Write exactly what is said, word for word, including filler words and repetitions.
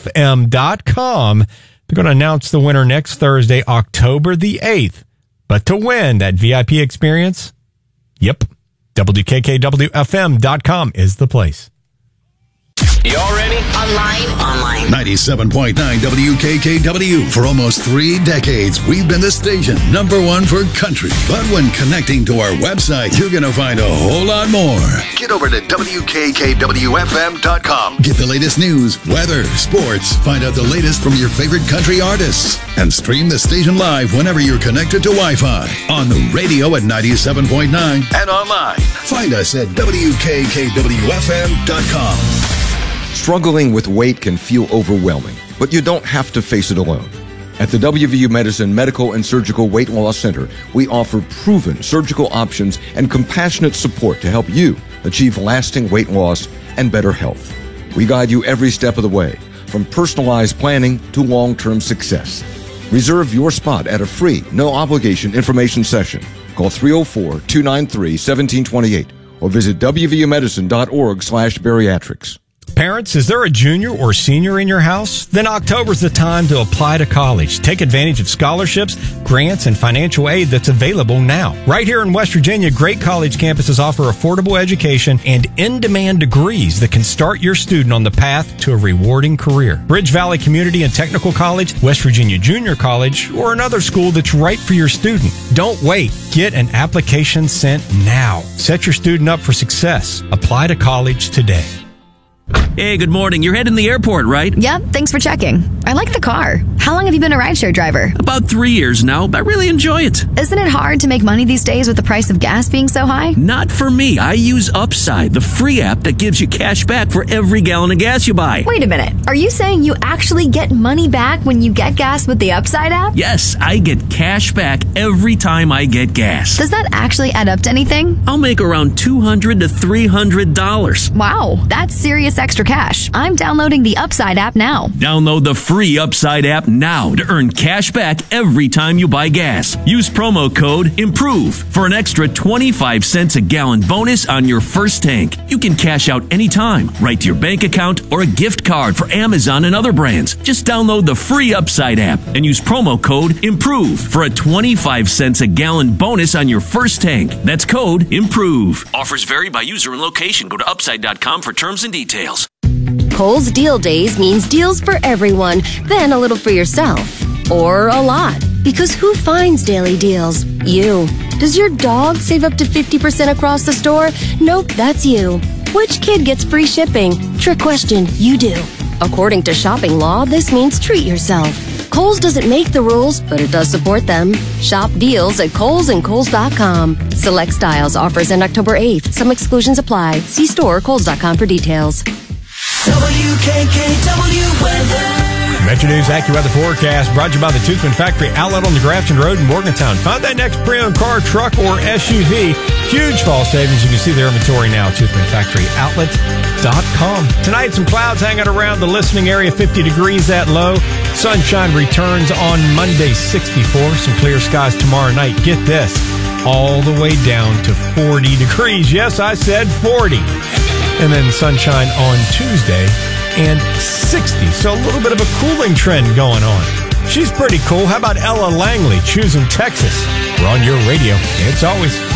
F M dot com. They're going to announce the winner next Thursday, October the eighth. But to win that V I P experience, yep, W K K W F M dot com is the place. Y'all ready? Online. Online. ninety-seven point nine W K K W. For almost three decades, we've been the station number one for country. But when connecting to our website, you're going to find a whole lot more. Get over to W K K W F M dot com. Get the latest news, weather, sports. Find out the latest from your favorite country artists. And stream the station live whenever you're connected to Wi-Fi. On the radio at ninety-seven point nine and online. Find us at W K K W F M dot com. Struggling with weight can feel overwhelming, but you don't have to face it alone. At the W V U Medicine Medical and Surgical Weight Loss Center, we offer proven surgical options and compassionate support to help you achieve lasting weight loss and better health. We guide you every step of the way, from personalized planning to long-term success. Reserve your spot at a free, no-obligation information session. Call three oh four, two nine three, one seven two eight or visit W V U medicine dot org slash bariatrics. Parents, is there a junior or senior in your house? Then October's the time to apply to college. Take advantage of scholarships, grants, and financial aid that's available now. Right here in West Virginia, great college campuses offer affordable education and in-demand degrees that can start your student on the path to a rewarding career. Bridge Valley Community and Technical College, West Virginia Junior College, or another school that's right for your student. Don't wait. Get an application sent now. Set your student up for success. Apply to college today. Hey, good morning. You're heading to the airport, right? Yep, thanks for checking. I like the car. How long have you been a rideshare driver? About three years now, but I really enjoy it. Isn't it hard to make money these days with the price of gas being so high? Not for me. I use Upside, the free app that gives you cash back for every gallon of gas you buy. Wait a minute. Are you saying you actually get money back when you get gas with the Upside app? Yes, I get cash back every time I get gas. Does that actually add up to anything? I'll make around two hundred to three hundred dollars. Wow, that's serious extra cash. I'm downloading the Upside app now. Download the free Upside app now to earn cash back every time you buy gas. Use promo code IMPROVE for an extra twenty-five cents a gallon bonus on your first tank. You can cash out anytime, right to your bank account, or a gift card for Amazon and other brands. Just download the free Upside app and use promo code IMPROVE for a twenty-five cents a gallon bonus on your first tank. That's code IMPROVE. Offers vary by user and location. Go to upside dot com for terms and details. Kohl's Deal Days means deals for everyone, then a little for yourself. Or a lot. Because who finds daily deals? You. Does your dog save up to fifty percent across the store? Nope, that's you. Which kid gets free shipping? Trick question, you do. According to shopping law, this means treat yourself. Kohl's doesn't make the rules, but it does support them. Shop deals at Kohl's and Kohl's dot com. Select styles offers end October eighth. Some exclusions apply. See store Kohl's dot com for details. W K K W weather. Metro News AccuWeather forecast brought to you by the Toothman Factory outlet on the Grafton Road in Morgantown. Find that next pre-owned car, truck, or S U V. Huge fall savings. You can see their inventory now at Toothman Factory outlet dot com. Tonight, some clouds hanging around the listening area, fifty degrees that low. Sunshine returns on Monday, sixty-four. Some clear skies tomorrow night. Get this, all the way down to forty degrees. Yes, I said forty. And then sunshine on Tuesday and sixty. So a little bit of a cooling trend going on. She's pretty cool. How about Ella Langley choosing Texas? We're on your radio. It's always